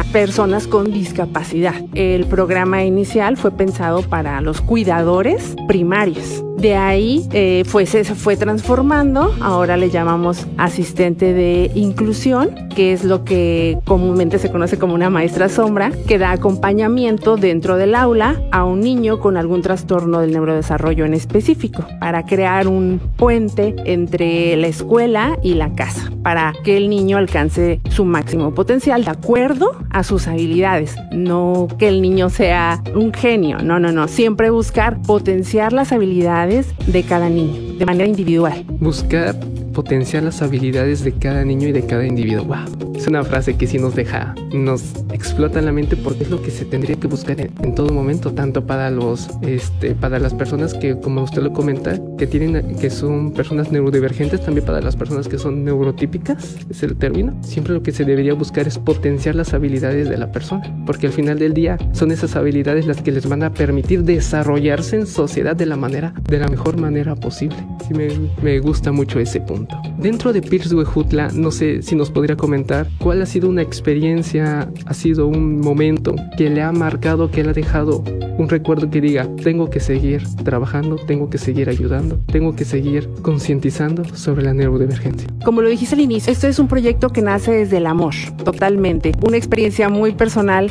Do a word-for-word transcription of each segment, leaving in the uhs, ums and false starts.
personas con discapacidad. El programa inicial fue pensado para los cuidadores primarios. De ahí eh, fue, se fue transformando, ahora le llamamos asistente de inclusión, que es lo que comúnmente se conoce como una maestra sombra, que da acompañamiento dentro del aula a un niño con algún trastorno del neurodesarrollo en específico, para crear un puente entre la escuela y la casa, para que el niño alcance su máximo potencial de acuerdo a sus habilidades, no que el niño sea un genio, no, no, no, siempre buscar potenciar las habilidades de cada niño, de manera individual. Buscar potenciar las habilidades de cada niño y de cada individuo. Wow, es una frase que sí nos deja, nos explota la mente, porque es lo que se tendría que buscar en, en todo momento, tanto para los, este, para las personas que, como usted lo comenta, que tienen, que son personas neurodivergentes, también para las personas que son neurotípicas, es el término. Siempre lo que se debería buscar es potenciar las habilidades de la persona, porque al final del día son esas habilidades las que les van a permitir desarrollarse en sociedad de la manera, de la mejor manera posible. Sí, me, me gusta mucho ese punto. Dentro de P I R S Huejutla, no sé si nos podría comentar cuál ha sido una experiencia, ha sido un momento que le ha marcado, que le ha dejado un recuerdo que diga, tengo que seguir trabajando, tengo que seguir ayudando, tengo que seguir concientizando sobre la neurodivergencia. Como lo dijiste al inicio, esto es un proyecto que nace desde el amor, totalmente. Una experiencia muy personal.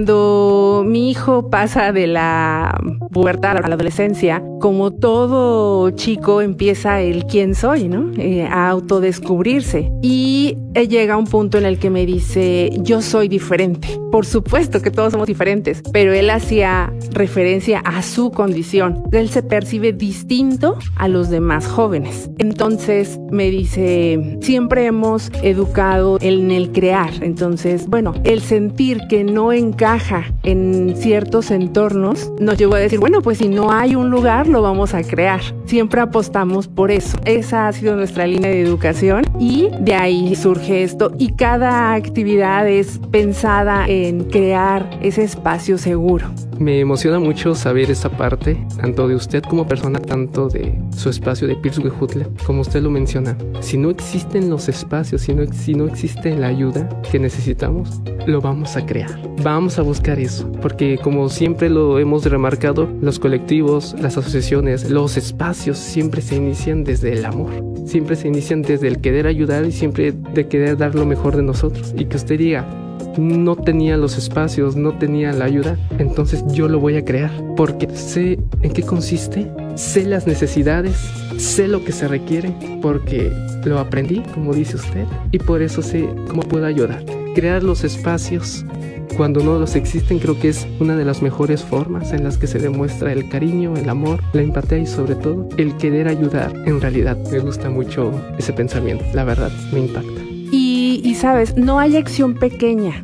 Cuando mi hijo pasa de la pubertad a la adolescencia, como todo chico empieza el quién soy, ¿no? Eh, a autodescubrirse. Y él llega a un punto en el que me dice, yo soy diferente. Por supuesto que todos somos diferentes, pero él hacía referencia a su condición. Él se percibe distinto a los demás jóvenes. Entonces me dice, siempre hemos educado en el crear. Entonces, bueno, el sentir que no encaja en ciertos entornos nos llevó a decir, bueno, pues si no hay un lugar, lo vamos a crear. Siempre apostamos por eso. Esa ha sido nuestra línea de educación y de ahí surge esto. Y cada actividad es pensada en crear ese espacio seguro. Me emociona mucho saber esa parte, tanto de usted como persona, tanto de su espacio de P I R S Huejutla, como usted lo menciona. Si no existen los espacios, si no, si no existe la ayuda que necesitamos, lo vamos a crear. Vamos a buscar eso, porque como siempre lo hemos remarcado, los colectivos, las asociaciones, los espacios siempre se inician desde el amor. Siempre se inician desde el querer ayudar y siempre de querer dar lo mejor de nosotros. Y que usted diga, no tenía los espacios, no tenía la ayuda, entonces yo lo voy a crear, porque sé en qué consiste, sé las necesidades, sé lo que se requiere, porque lo aprendí, como dice usted, y por eso sé cómo puedo ayudar. Crear los espacios cuando no los existen, creo que es una de las mejores formas en las que se demuestra el cariño, el amor, la empatía y sobre todo el querer ayudar. En realidad me gusta mucho ese pensamiento, la verdad me impacta. Y, y sabes, no hay acción pequeña.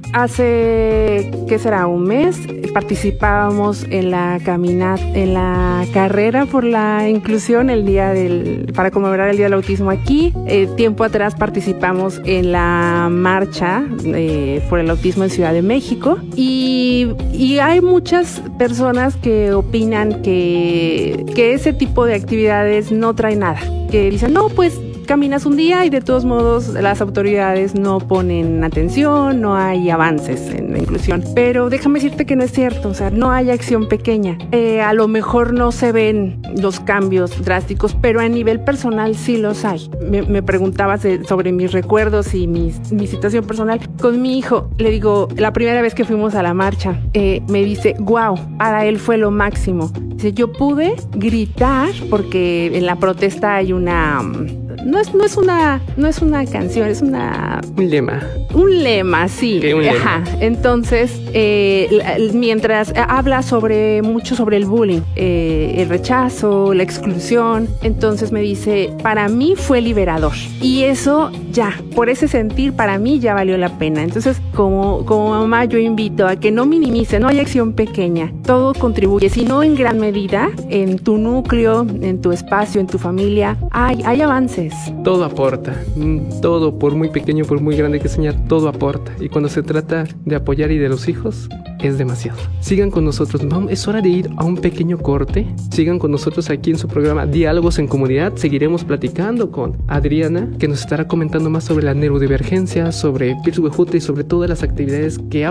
Hace, ¿qué será? Un mes participábamos en la caminata, en la carrera por la inclusión, el día del, para conmemorar el Día del Autismo aquí. Eh, tiempo atrás participamos en la marcha eh, por el autismo en Ciudad de México. Y, y hay muchas personas que opinan que, que ese tipo de actividades no trae nada. Que dicen, no, pues caminas un día y de todos modos las autoridades no ponen atención, no hay avances en la inclusión. Pero déjame decirte que no es cierto, o sea, no hay acción pequeña. Eh, a lo mejor no se ven los cambios drásticos, pero a nivel personal sí los hay. Me, me preguntabas de, sobre mis recuerdos y mis, mi situación personal. Con mi hijo, le digo, la primera vez que fuimos a la marcha, eh, me dice, wow, para él fue lo máximo. Dice, yo pude gritar porque en la protesta hay una... No es, no es una, no es una canción, es una... Un lema. Un lema, sí. ¿Qué, un lema? Ajá. Entonces, eh, mientras habla sobre mucho sobre el bullying, eh, el rechazo, la exclusión, entonces me dice, para mí fue liberador. Y eso ya, por ese sentir, para mí ya valió la pena. Entonces, como, como mamá, yo invito a que no minimice, no hay acción pequeña. Todo contribuye, si no en gran medida, en tu núcleo, en tu espacio, en tu familia, hay, hay avances. Todo aporta, todo, por muy pequeño, por muy grande que sea, todo aporta. Y cuando se trata de apoyar y de los hijos, es demasiado. Sigan con nosotros, vamos, es hora de ir a un pequeño corte. Sigan con nosotros aquí en su programa Diálogos en Comunidad. Seguiremos platicando con Adriana, que nos estará comentando más sobre la neurodivergencia, sobre P I R S Huejutla y sobre todas las actividades que ha